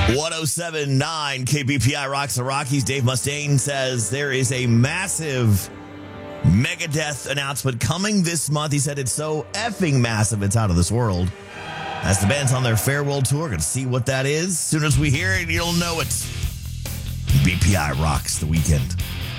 1079 KBPI Rocks the Rockies. Dave Mustaine says there is a massive Megadeth announcement coming this month. He said it's so effing massive, it's out of this world. As the band's on their farewell tour, going to see what that is. As soon as we hear it, you'll know it. BPI rocks the weekend.